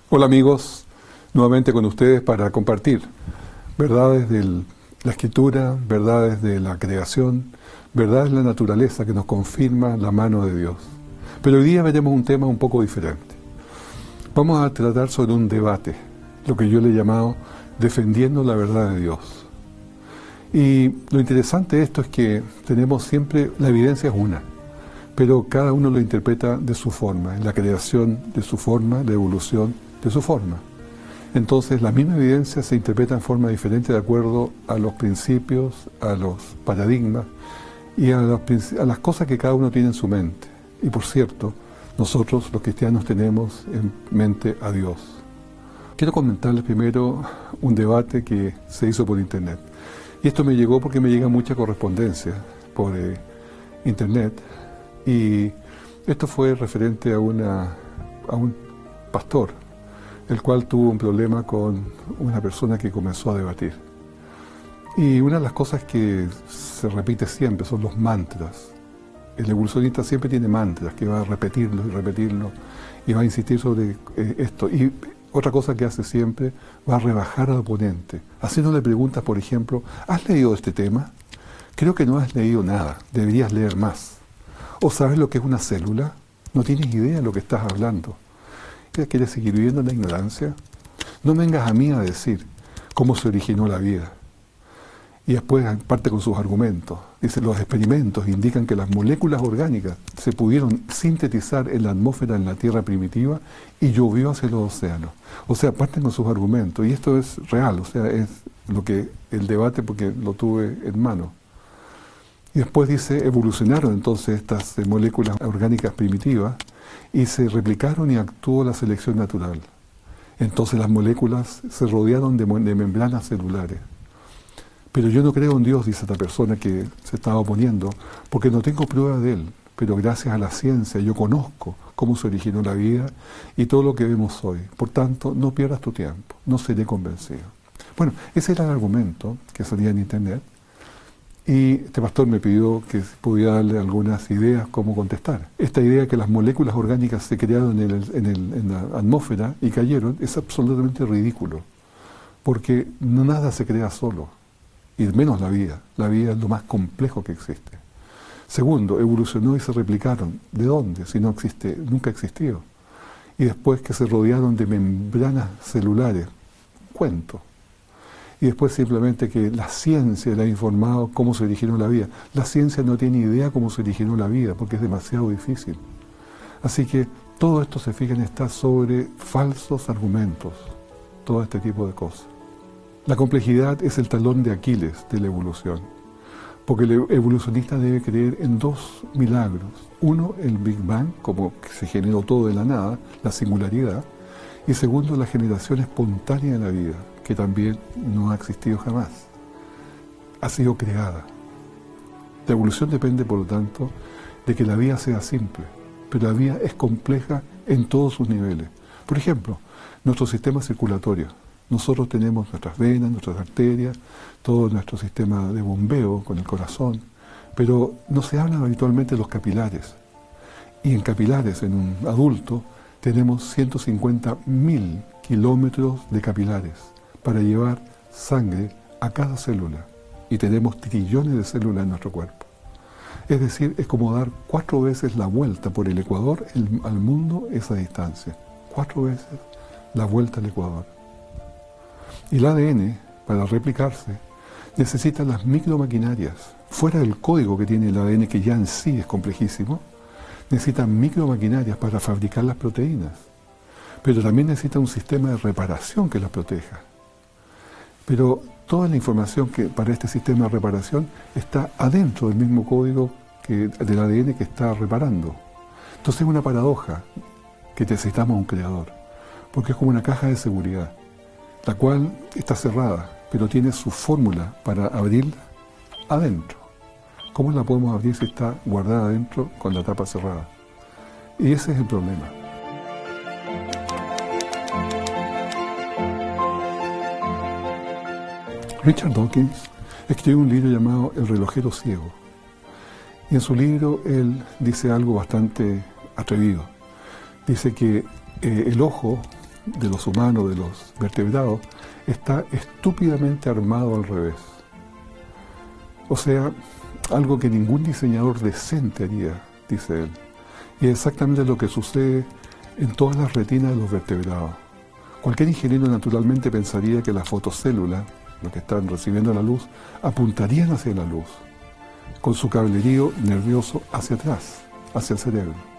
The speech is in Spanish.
Hola amigos, nuevamente con ustedes para compartir verdades de la escritura, verdades de la creación, verdades de la naturaleza que nos confirma la mano de Dios. Pero hoy día veremos un tema un poco diferente. Vamos a tratar sobre un debate, lo que yo le he llamado defendiendo la verdad de Dios. Y lo interesante de esto es que tenemos siempre, la evidencia es una, pero cada uno lo interpreta de su forma, en la creación de su forma, la evolución de su forma. Entonces la misma evidencia se interpreta en forma diferente de acuerdo a los principios, a los paradigmas y a las cosas que cada uno tiene en su mente. Y por cierto, nosotros los cristianos tenemos en mente a Dios. Quiero comentarles primero un debate que se hizo por internet. Y esto me llegó porque me llega mucha correspondencia por internet. Y esto fue referente a un pastor, el cual tuvo un problema con una persona que comenzó a debatir. Y una de las cosas que se repite siempre son los mantras. El evolucionista siempre tiene mantras, que va a repetirlo y repetirlo, y va a insistir sobre esto. Y otra cosa que hace siempre, va a rebajar al oponente, haciéndole preguntas, por ejemplo, ¿has leído este tema? Creo que no has leído nada, deberías leer más. ¿O sabes lo que es una célula? No tienes idea de lo que estás hablando. ¿Quieres seguir viviendo en la ignorancia? No vengas a mí a decir cómo se originó la vida. Y después parte con sus argumentos. Dice, los experimentos indican que las moléculas orgánicas se pudieron sintetizar en la atmósfera en la Tierra primitiva y llovió hacia los océanos. O sea, parten con sus argumentos. Y esto es real, o sea, es lo que el debate, porque lo tuve en mano. Y después dice, evolucionaron entonces estas moléculas orgánicas primitivas y se replicaron y actuó la selección natural. Entonces las moléculas se rodearon de membranas celulares. Pero yo no creo en Dios, dice esta persona que se estaba oponiendo, porque no tengo prueba de Él. Pero gracias a la ciencia yo conozco cómo se originó la vida y todo lo que vemos hoy. Por tanto, no pierdas tu tiempo, no seré convencido. Bueno, ese era el argumento que salía en internet. Y este pastor me pidió que pudiera darle algunas ideas cómo contestar. Esta idea de que las moléculas orgánicas se crearon en la atmósfera y cayeron es absolutamente ridículo, porque nada se crea solo, y menos la vida. La vida es lo más complejo que existe. Segundo, evolucionó y se replicaron. ¿De dónde? Si no existe, nunca existió. Y después que se rodearon de membranas celulares. Cuento. Y después simplemente que la ciencia le ha informado cómo se originó la vida. La ciencia no tiene idea cómo se originó la vida, porque es demasiado difícil. Así que todo esto, se fijan, está sobre falsos argumentos, todo este tipo de cosas. La complejidad es el talón de Aquiles de la evolución, porque el evolucionista debe creer en dos milagros. Uno, el Big Bang, como que se generó todo de la nada, la singularidad, y segundo, la generación espontánea de la vida, que también no ha existido jamás. Ha sido creada. La evolución depende, por lo tanto, de que la vida sea simple, pero la vida es compleja en todos sus niveles. Por ejemplo, nuestro sistema circulatorio. Nosotros tenemos nuestras venas, nuestras arterias, todo nuestro sistema de bombeo con el corazón, pero no se habla habitualmente de los capilares. Y en capilares, en un adulto, tenemos 150.000 kilómetros de capilares para llevar sangre a cada célula. Y tenemos trillones de células en nuestro cuerpo. Es decir, es como dar 4 veces la vuelta por el Ecuador al mundo esa distancia. 4 veces la vuelta al Ecuador. Y el ADN, para replicarse, necesita las micromaquinarias. Fuera del código que tiene el ADN, que ya en sí es complejísimo, necesita micromaquinarias para fabricar las proteínas. Pero también necesita un sistema de reparación que las proteja. Pero toda la información que para este sistema de reparación está adentro del mismo código del ADN que está reparando. Entonces es una paradoja que necesitamos un creador, porque es como una caja de seguridad, la cual está cerrada, pero tiene su fórmula para abrirla adentro. ¿Cómo la podemos abrir si está guardada adentro con la tapa cerrada? Y ese es el problema. Richard Dawkins escribió un libro llamado El relojero ciego. Y en su libro él dice algo bastante atrevido. Dice que el ojo de los humanos, de los vertebrados, está estúpidamente armado al revés. O sea, algo que ningún diseñador decente haría, dice él. Y es exactamente lo que sucede en todas las retinas de los vertebrados. Cualquier ingeniero naturalmente pensaría que las fotocélulas, lo que están recibiendo la luz, apuntarían hacia la luz, con su cablerío nervioso hacia atrás, hacia el cerebro.